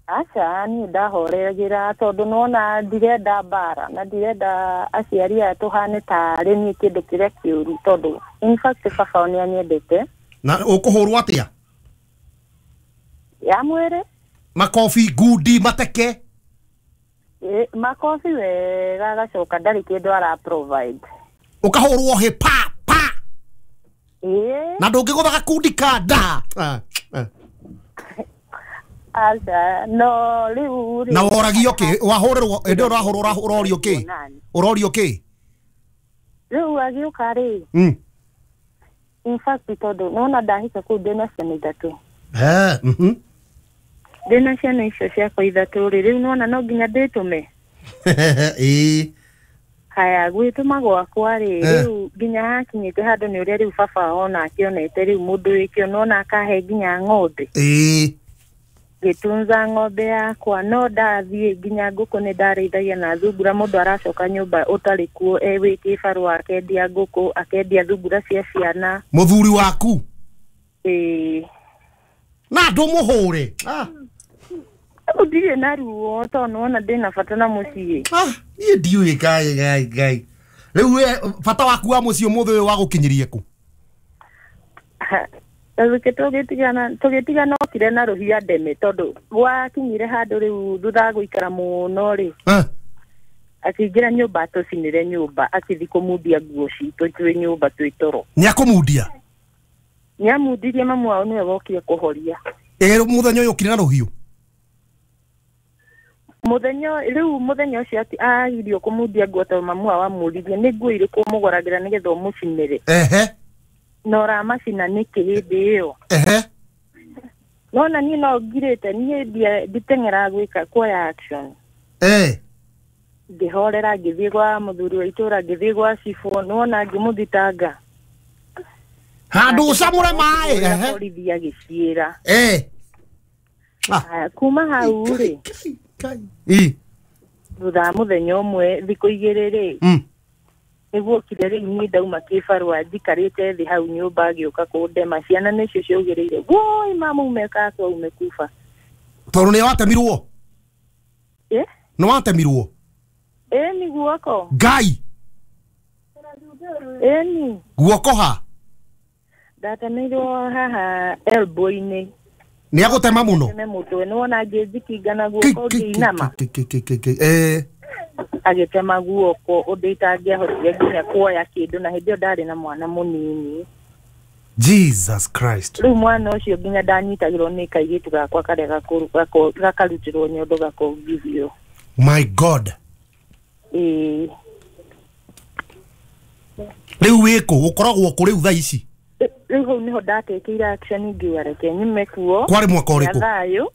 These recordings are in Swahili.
Acha ni ndahoregira tondu nona ndirenda bara na ndirenda aciari atuhane tari ni kindu kiria kiuru tondu in fact baba ni anyendete na ukuhurwa atia ya mwere makofi gudi mateke makofi wega gacoka ndari kindu ara provide ukahurwo he pa na ndungigotha gakundi kada Acha no riu na woragio ki wahurerwo ende urahurwo urorio ki urorio ki riu agioka ri in fact todo nona ndahika ku ndena ciana ithatu ndena ciana icio ciakwa ithatu riu nona no nginya nditume haya gwituma gwakwa ri riu nginya hakinyite handu ni uria riu baba ona akionete riu mundu wikio nona akahe nginya ng'ombe gitunza ng'ombe yakwa no ndathie nginya nguku ni ndareithagia na thungura mundu aracoka nyumba utari kuo wiki baru akendia nguku akendia thungura cia ciana muthuri waku na ndumuhure ndire na ruo tono ona ndina bata na mucii nie ndiuĩ gai rĩu bata waku wa mucii mũthĩ ũyũ wa gũkinyirie ku tugitigana okire na ruhia ndeme tondu gwakinyire handu riu thutha guikara muno ri akigira nyumba tucinire nyumba akithi kumudia nguo citu twi nyumba twi toro ni akumudia ni amudirie mamu wao niwe wokire kuhoria muthenya uyu ukire na ruhiu muthenya ucio agirio kumudia nguo to mamu wao amuririe ni nguo iriku mugораgira nigetha umucinire nora macina niki hindi iyo nona ni no ngirite ni nditengera gwika kwa action ngihorera ngithie gwa muthuri wa itura ngithie gwa cifu nona ngimuthitanga handu samure mai polithi agiciira kuma hau ri thutha muthenya umwe thiku igiri ri niguo kire ri ni ndauma kibarua njikarite thi hau nyumba agioka kundema ciana nicio ciugirire woi mama umeka so umekufa tondu ni watemirwo no watemirwo ni guoko ngai ni guoko ha ndatemirwo haha elbow-ini ni agutema muno mutwe nona ngijikingana guoko nginama agitema guoko unditangiahotire nginya kuoya kindu na hindi ndari na mwana munini Jesus Christ riu mwana ucio nginya ndanyitagirwo ni kaigitu gakwa karia gakarutirwo nyondo gakongithio my God riu wiko ukoragwo kuri utha ici riu niho ndatekeire action ngiuga reke nyume kuo kwari mwaka uriku thayo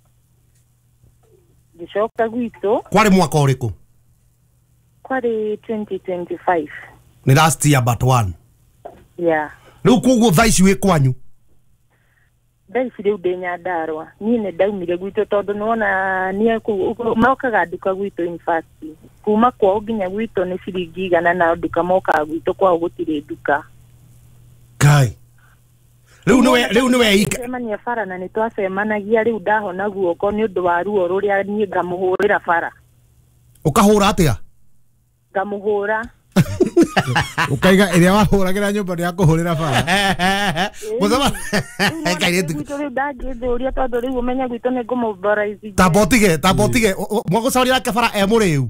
gicoka gwito kwari mwaka uriku kwari 2025 ni last year but one riu kuguo tha ici wi kwanyu ndaisi riu ndenyandarwa ni ne ndaumire gwito tondu nona ni mokaga nduka gwito in fact kuma kwao nginya gwito ni ciringi igana na nduka mokaga gwito kwao gutire nduka kai riu niwe ikemania bara na nitwacemanagia riu ndahona guoko ni undu wa ruo ruria ni ngamuhurira bara ukahura atia ngamuhura ukaiga iria wahuragira nyumba ya kuhurira bara muthama gwito riu ndangithuria tondu riu umenya gwito ni ngumumborize tabotige mwagucaria ke bara muriu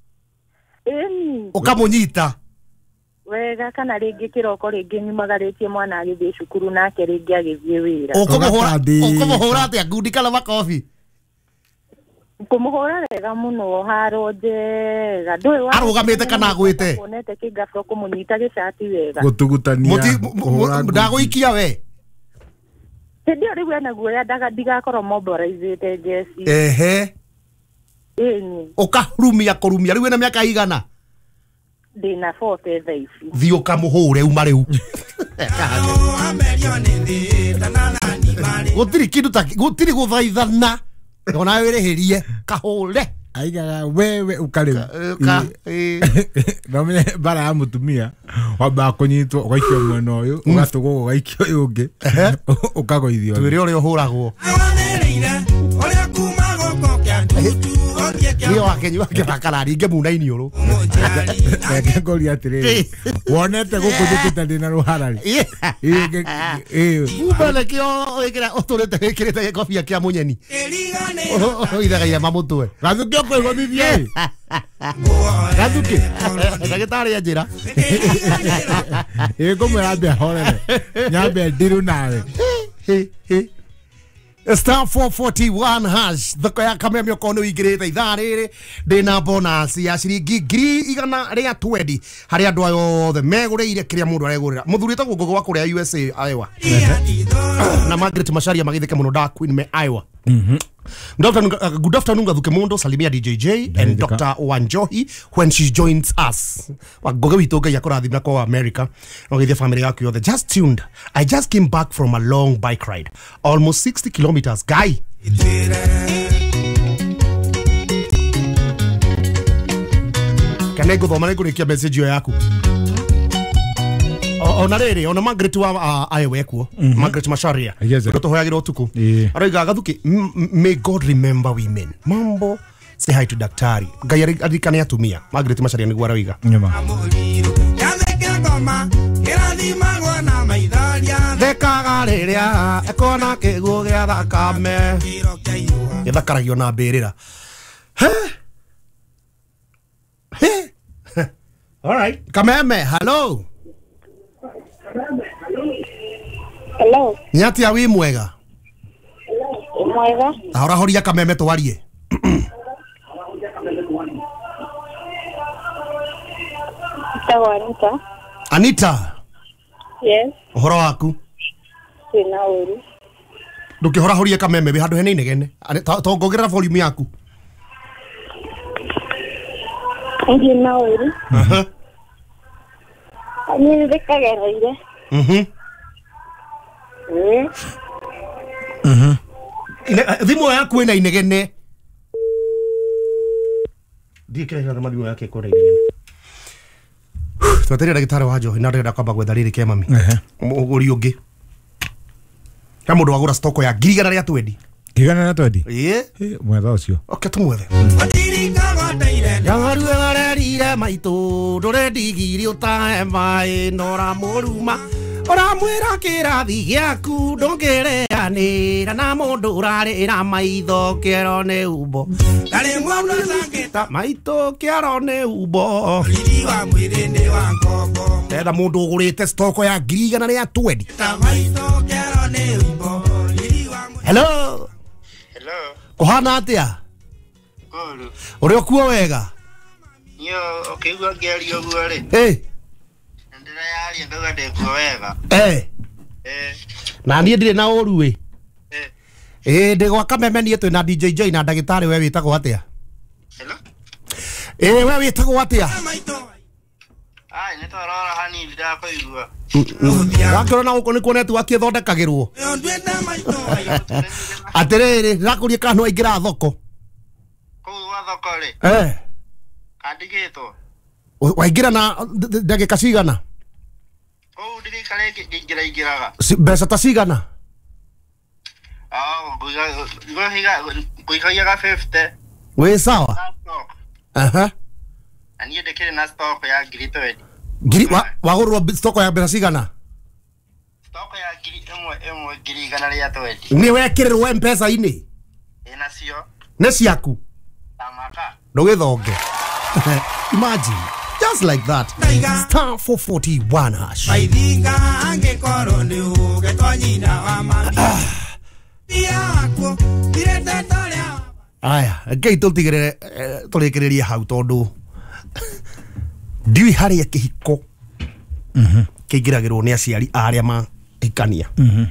ukamunyita wega kana ringi kiroko ringi nyumagaritie mwana agithie cukuru nake ringi agithie wira ukumuhura atia ngundi kana makofi kumuhura wega muno haro njega ndui wa arugamite kana agwite onete kigafro kumunyita gicati wega gutugutania ndaguikia we hindi riu ena guoya ndigakorwo mobilizete jesi ukahurumia kurumia riu ena miaka igana ndina 40 thaici thio kamuhure uma riu gutiri kindu ta gutiri guthaithana ona wereherie kahure aigaga wewe ukariu no menye bara ya mutumia wamba kunyitwo ugaikio mwena uyu ugatugwo ugaikio yungi ukagoithio twire uri uhuragwo Iyo akenyu akakara ringe muna iniuru. Reke ngori atiriri. Wonete guku thukite ndina ruharari. Ubele kio ikira otorete ikirete kofia kia munyeni. Oithaga ya mamutwe. Gathuki okwigomithia. Gathuki. Ndagitari ajira. Ngumwira ambe horere. Nyambe ndiru nawe. Star 441 hash thoko ya kamemio kono igirite ithaa riri ndina bonus ya ciringi ngiri igana ria 20 hari andu ayo the meguriire kiria mundu aregurira muthurite gugo gwa kuria USA Iowa na Margaret Macharia magithike muno da Queen me Iowa. Good afternoon Gathuke Mundo, salimia DJJ and Dr. Wanjohi when she joins us. Wagoge witoga yakurathimna kwa America. Ngithia family yaku yothe just tuned. I just came back from a long bike ride, almost 60 kilometers. Guy. Kana guthoma ni kurikia message yaku. Ona riri ona Margaret wa Iowa ekuo Margaret Macharia tutohoyagirwo tuku aroiga Gathuki may God remember women mambo say hi to daktari ngai arikane atumia Margaret Macharia niguo aroiga thekaga riria ekona kiguo gia thakame githakaragio na mbirira all right Kameme hello. Hello. Nyati awi mwega. Mwega. Ahora horia Kameme twarie. Anita. Anita. Yes. Uhoro waku? Sina uru. Ndukihora horia Kameme bi handu hene inegene. Tongogerera volume yaku. Sina uru. Aha. Ani ndikagera ire. Thimu yaku ina inegene. Dikira na madimu yake kwa inegene. Twatere ndagitari wa Njohi na ndenda kwamba gwetha riri ke mami. Uguri ungi. Ka mundu wagura stoko ya ngirigana ria 20. Ngirigana ria 20? Mwetha ucio. Okay tumwethe. Yangaru ngarerire maitu ndurendigiri utahe mai nora muruma. Ora mwira kirathi giaku ndongereanira na mundu urarira maitho kiero ni umbo ndari mwana sangita maitho kiero ni umbo riri wa mwiri ni wa ngongo tena mundu ugurite stoko ya ngirigana ria 20 ta maitho kiero ni umbo riri wa mwiri. Hello kuhana atia guru uri okuo wega yo okigwa ngerio guore na niä ndirä na å ru ndä gwa Kameme niä twä na DJJ na ndagätarä we wä tagwo atä a we wä tagwo atä a ngakå rona gå kå nä kuo netiwaki ä thondekagä rwo atä rä rä ndärakå rie kana no aingä ra thoko waingä ra na ndagä ka cigana mbeca ta cigana wĩ sawa wagũrĩrwo stoko ya mbeca cigana nĩ wekĩrĩrwo M-Pesa-inĩ nĩ ciaku ndũgĩthonge imagine just like that. Star 441 hash. Aya, ngai tulikirerie hau tondu ndiwi haria kihiko kiingiragirwo ni aciari aria mahikania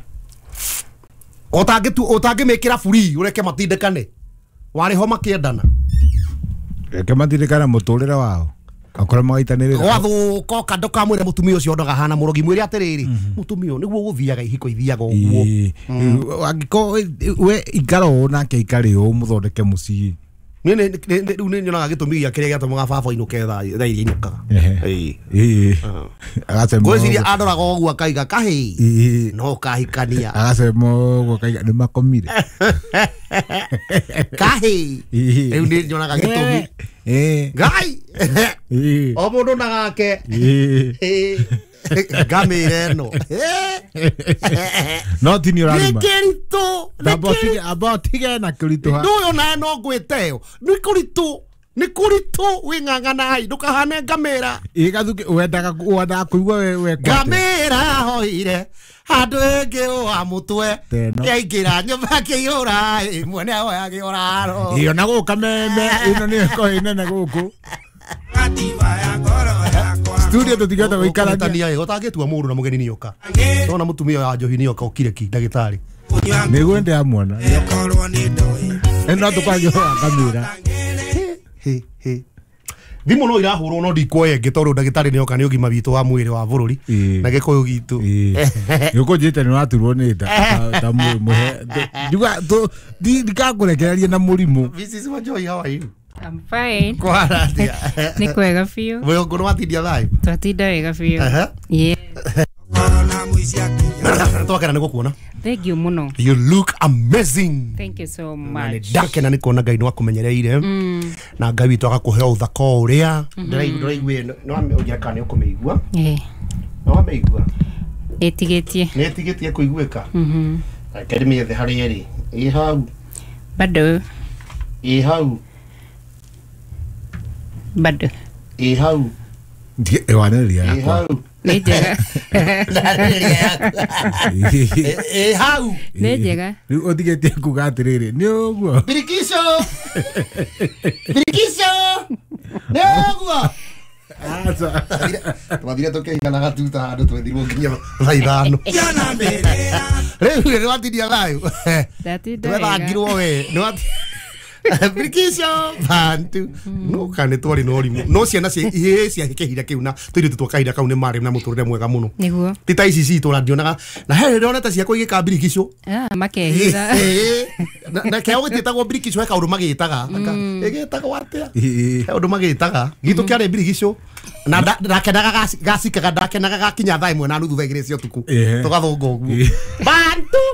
otangimikira free ureke matindekane wariho makiendana reke matindekane muturire wao akora magaitanirira wathuka kando ka mwire mutumia ucio ndoga hana murogi mwire atiriri mutumia niguo guthiaga ihiko ithiaga uguo angiko we ikaro nake ikari o muthondeke mucii riu ni nyonaga gitumi gia kiria giatumaga baba inuke tha iria inukaga gwiciria andoraga oguo akaiga kahi no kahikania agacema oguo akaiga ni makomire kahi riu ni nyonaga gitumi ngai o mundu nagake ngamire no no tini urarima nikirito abotige na kirito ha nduyo na no gwiteo ni kuritu wingangana hai ndukahane ngamira igathuke wendaga kuigua we ngamira hoire handu ingi wa mutwe yaingira nyumba kiura mwene aho yagiora ro iyo na guka meme ino ni ko inene guku studio tutigata guikara tania yego tangitua mundu na mugeni nioka tona mutumia ya njohi nioka ukire ki ndagitari niguo ndi amwona eno tukwanyo ngamira thimu no irahurwo no ndikuoye ngitondu ndagitari nioka ni ugima witu wa mwiri wa bururi na gikuyu gitu yuko jete ni waturwo ni nda ta muhe nduga ndikakurekereria na murimu Mrs. Wanjohi, how are you? I'm fine. Kwara tia Ni kwega biũ. wewe ngono watindia thayo Twatinda wega biũ. Yeah. twakena niguo kuona Thank you muno. you look amazing Thank you so much. ndakena ni kuona ngai no akumenyereire na ngai witu agakuhea uthaka uria ndiraigwe no ameuja kana ukumeigua no ameigua Etigetie. netigetie kuiguika akademi ya hari eri hau Bado. hau Bado. hau ewaneria hau Nĩ njega. hau Nĩ njega. riu utigetie kuga atiriri ni uguo birikisho neguo twathire tukihingana gatuta handu twethirwo nginya thaa ithano riu ni watindia thayo Ndatinda twethangirwo we birikisho bantu no kane twari no rimu no ciana cia kihira kiu na tuiritu twakahira kau ni mari na muturire mwega muno niguo. tita ici citu radionaga na he ndoneta ciakwa igika birikisho Makehitha. na kaya gutitagwo birikisho he kaundu magitaga igitagwo atia he undu magitaga gitu kiare birikisho na ndakenaga gasikaga ndakenaga gakinya thaa imwe na nuthu thaa igiri cia utuku tugathunga uguo bantu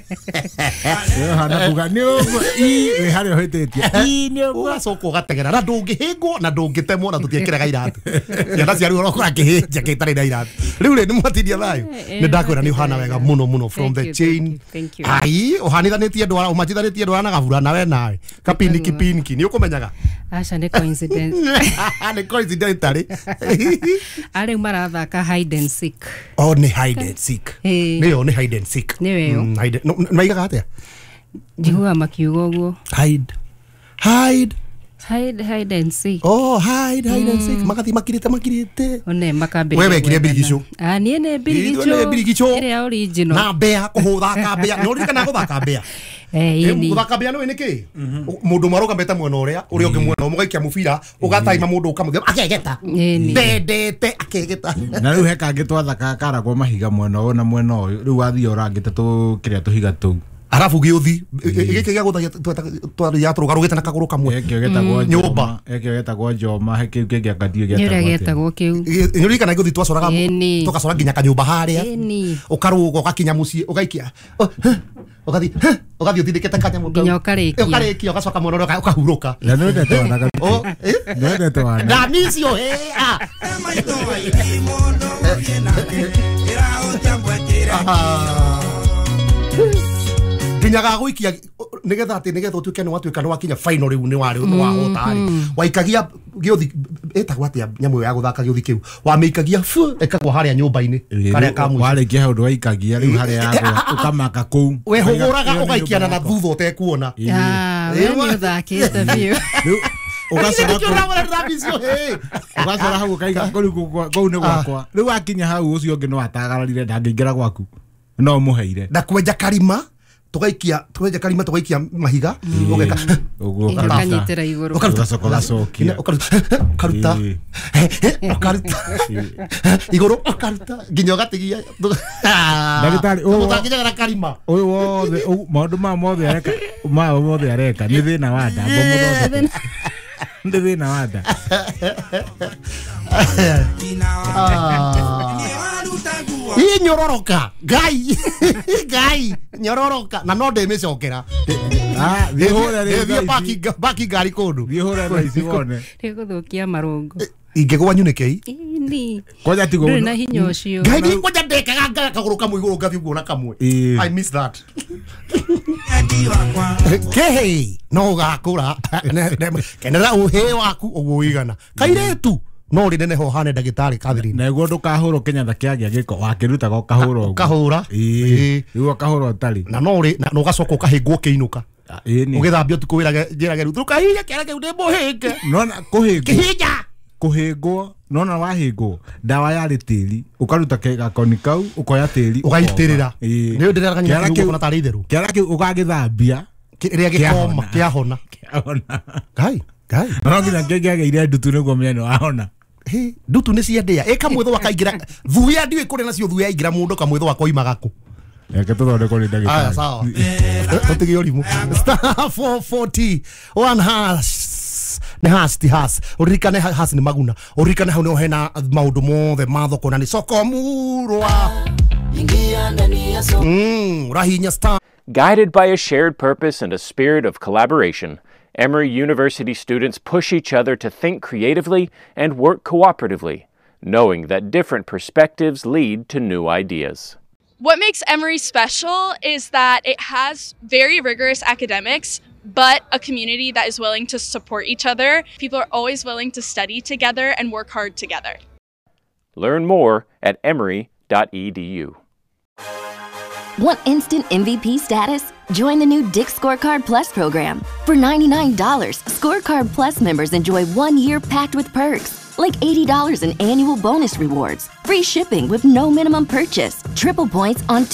hana kuga ni uguo we hari hoitetie ni uguo ugacoka ugategera na ndungihingwo na ndungitemwo na tutiekiraga iratu ciana cia riu urokora kihinja kitari na iratu riu ni mwatindia thayo ni ndakwira ni uhana wega muno muno from the chain ai uhanithanitie ndwara umachithanitie ndwara na gabura nawe nawe kapiniki ni ukumenyaga Acha ni coincidence. ni coincidence ari Arĩ marathaka hide and seek. oh ni hide and seek niyo ni hide and seek Nĩ weyo. maigaga atia Njiguaga makiuga ũguo. hide Hide and seek. oh hide and seek magathi makirite One makambĩrĩria. wewe kire birigisho Niĩ nĩ birigisho ĩrĩa original. na mbea kuthaka mbea no rikana guthaka mbea guthaka mbea no niki mundu marugamete mwena uria ungi mwena umugaikia mubira ugataima mundu ukamuthia akegeta ndendete akegeta na riu heka ngitwathaka karagwo mahiga mwena uyu na mwena uyu riu wathii urangite tu kiria tuhiga tu arafu giuthi giki gia guthagia twaria turugarugite na kaguru kamwe ekio getagwo nyumba ekio getagwo njoma hekiu kingi akathio Nĩũrĩa getagwo kĩu. nĩũririkana gũthi twacoraga tũgacora nginya kanyũmba harĩa ũkarũga ũgakinya mũciĩ ũgaikia ũgathi ũthindĩkĩte kanyamũ Nginya ũkarĩkia. ũgacoka mwena ũrĩa ũkahurũka na nĩwendete wanaga nĩwendete wana na nicio nginyaga gũikia nigetha ũtuĩke nĩ watuĩka nĩ wakinya final rĩu nĩ wahota-rĩ waikagia gĩũthi ĩtagwo atĩa nyamũ ĩyo ya gũthaka gĩũthi kĩu wamĩikagia ĩkagwo harĩa nyũmba-inĩ karĩa ka mũico warĩkia hau ndwaikagia rĩu harĩa yagwa ũkamaka kũu wehũgũraga ũgaikiana na thutha ũtekuona We nĩ ũthakĩte biũ. ũgacora hau ũkaiga kũu nĩ gwakwa rĩu wakinya hau ũcio ũngĩ nĩ watagararire ndangĩingĩra gwaku no mũheire na kwenja karima tugaikia twenja karima tugaikia mahiga ugeka Uguo Kanyitĩra igũrũ. ugacokia ukaruta igũrũ ukaruta nginya ũgatigia Ndagĩtarĩ, ũgũtakinya na karima Uyu wothe maundu mothe areka mothe areka ni thina wa nda mothe ni thina wa nda nyororoka ngai nyororoka na no ndĩmĩcokera thiĩ baki ngari kũndũ thiĩ hũra raici wone Rĩgũthũkia marũngo. ingĩgwa nyunĩkei Ini. koja tigo Ndũrĩ na hinya ũcio. ngai nĩ ngoja ndekaga kagũrũ kamwe igũrũ ngathiĩ guo na kamwe I miss that kehĩ no ũgakũra kenera ũhĩ waku ũguo wĩigana kairĩtu no rĩ nene ho hane ndagĩtarĩ Catherine naguo ndũkahũrwo kĩnyatha kĩagĩa gĩko wakĩrutaga ũkahũrwo ũguo kahũra rĩu ũkahũrwo ũtarĩ na no rĩ na ũgacoka ũkahĩngwo ũkĩinũka ĩni ũgĩthambia ũtukũ wĩrage njĩrage rĩu ndũkahinya kĩara kĩu nĩ mũhĩnge nona kũhĩngwo kĩhinya kũhĩngwo nona wahĩngwo ndawa yarĩ tĩri ũkaruta gakoni kau ũkoya tĩri ũgaitĩrĩra nĩ ndĩrera kanyina kĩu na tarĩ itherũ kĩara kĩu ũgagĩthambia rĩrĩa gĩkoma kĩahona ngai no nginya kĩngĩagĩire ndutu nĩguo mĩene wahona ndutu nĩ ciendĩa kamwĩthwo wakaingĩra thuya ndiũĩ kũrĩ nacio thuya yaingĩra mũndũ kamwĩthwo wakoimaga kũ reke tũthondekwo nĩ ndagĩtarĩ sawa ũtige ũrimũ *440 one hash nĩ hash ti hash ũririkane hash nĩ maguna ũririkane hau nĩho hena maũndũ mothe ma thoko na nĩ soko murwa ũrahihinya star. Guided by a shared purpose and a spirit of collaboration, Emory University students push each other to think creatively and work cooperatively, knowing that different perspectives lead to new ideas. What makes Emory special is that it has very rigorous academics, but a community that is willing to support each other. People are always willing to study together and work hard together. Learn more at emory.edu. Want instant MVP status? Join the new Dick's Scorecard Plus program. For $99, Scorecard Plus members enjoy 1 year packed with perks, like $80 in annual bonus rewards, free shipping with no minimum purchase, triple points on